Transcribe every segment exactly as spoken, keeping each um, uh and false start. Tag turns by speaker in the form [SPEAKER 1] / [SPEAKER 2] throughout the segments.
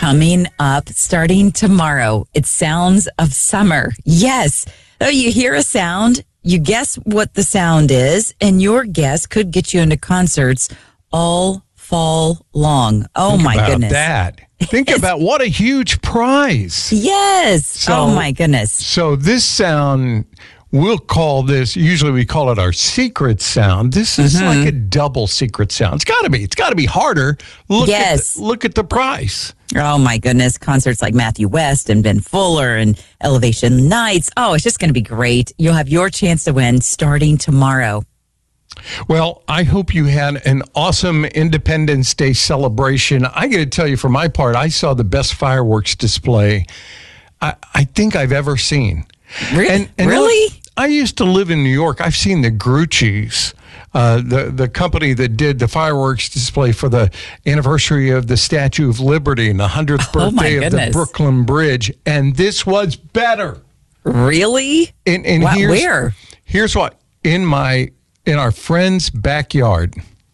[SPEAKER 1] coming up starting tomorrow. It's Sounds of Summer. Yes. Oh, you hear a sound, you guess what the sound is, and your guess could get you into concerts all fall long. Oh,
[SPEAKER 2] Think
[SPEAKER 1] my
[SPEAKER 2] about
[SPEAKER 1] goodness.
[SPEAKER 2] that. Think about what a huge prize.
[SPEAKER 1] Yes.
[SPEAKER 2] So-
[SPEAKER 1] oh, my goodness.
[SPEAKER 2] So this sound, we'll call this, usually we call it our secret sound. This is
[SPEAKER 1] Mm-hmm.
[SPEAKER 2] like a double secret sound. It's got to be. It's got to be harder. Look
[SPEAKER 1] Yes.
[SPEAKER 2] At the, look at the price.
[SPEAKER 1] Oh, my goodness. Concerts like Matthew West and Ben Fuller and Elevation Nights. Oh, it's just going to be great. You'll have your chance to win starting tomorrow.
[SPEAKER 2] Well, I hope you had an awesome Independence Day celebration. I got to tell you, for my part, I saw the best fireworks display I, I think I've ever seen.
[SPEAKER 1] Re-
[SPEAKER 2] And, and
[SPEAKER 1] really?
[SPEAKER 2] look, I used to live in New York. I've seen the Grucci's, uh, the, the company that did the fireworks display for the anniversary of the Statue of Liberty and the hundredth
[SPEAKER 1] Oh, my
[SPEAKER 2] birthday of the
[SPEAKER 1] goodness.
[SPEAKER 2] Brooklyn Bridge. And this was better.
[SPEAKER 1] Really?
[SPEAKER 2] And, and
[SPEAKER 1] Wow,
[SPEAKER 2] here's,
[SPEAKER 1] where?
[SPEAKER 2] Here's what. In my in our friend's backyard.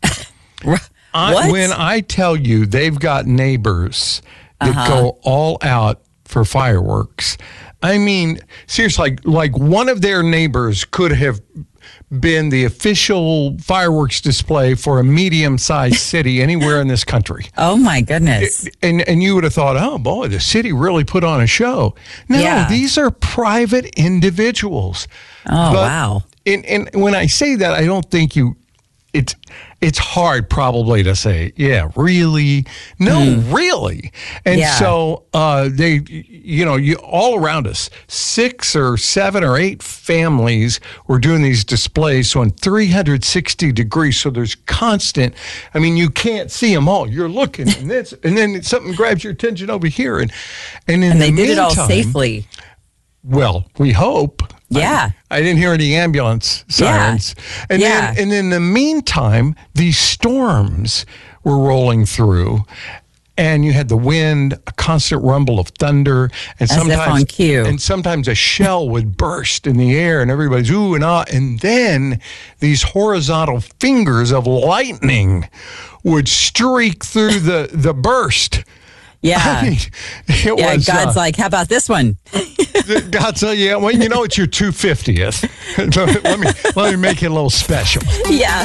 [SPEAKER 2] I,
[SPEAKER 1] What?
[SPEAKER 2] when I tell you they've got neighbors that
[SPEAKER 1] Uh-huh.
[SPEAKER 2] go all out for fireworks, I mean, seriously, like, like one of their neighbors could have been the official fireworks display for a medium-sized city anywhere in this country.
[SPEAKER 1] Oh, my goodness.
[SPEAKER 2] And and you would have thought, oh, boy, the city really put on a show. No,
[SPEAKER 1] Yeah.
[SPEAKER 2] these are private individuals.
[SPEAKER 1] Oh,
[SPEAKER 2] But-
[SPEAKER 1] wow.
[SPEAKER 2] And, and when I say that, I don't think you, it's it's hard probably to say, yeah, really? No, really. And
[SPEAKER 1] Yeah.
[SPEAKER 2] so uh, they, you know, you all around us, six or seven or eight families were doing these displays. So in three hundred sixty degrees, so there's constant, I mean, you can't see them all. You're looking and this, and then something grabs your attention over here. And, and in
[SPEAKER 1] And they
[SPEAKER 2] the
[SPEAKER 1] did it all
[SPEAKER 2] meantime-
[SPEAKER 1] safely.
[SPEAKER 2] Well, we hope.
[SPEAKER 1] Yeah.
[SPEAKER 2] I, I didn't hear any ambulance sirens. And
[SPEAKER 1] Yeah.
[SPEAKER 2] then and in the meantime, these storms were rolling through, and you had the wind, a constant rumble of thunder, and
[SPEAKER 1] As if
[SPEAKER 2] sometimes
[SPEAKER 1] on cue.
[SPEAKER 2] and sometimes a shell would burst in the air, and everybody's ooh and ah, and then these horizontal fingers of lightning would streak through the the burst.
[SPEAKER 1] Yeah.
[SPEAKER 2] I mean, it
[SPEAKER 1] yeah.
[SPEAKER 2] was,
[SPEAKER 1] God's
[SPEAKER 2] uh,
[SPEAKER 1] like, how about this one?
[SPEAKER 2] God said, yeah, well, you know, it's your two hundred fiftieth. let me let me make it a little special.
[SPEAKER 1] Yeah.